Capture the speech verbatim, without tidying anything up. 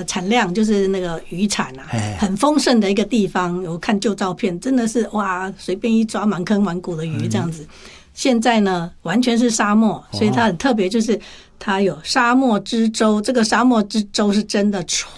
个产量就是那个渔产啊，很丰盛的一个地方。我看旧照片，真的是哇，随便一抓满坑满谷的鱼这样子。现在呢，完全是沙漠，所以它很特别，就是它有沙漠之舟。这个沙漠之舟是真的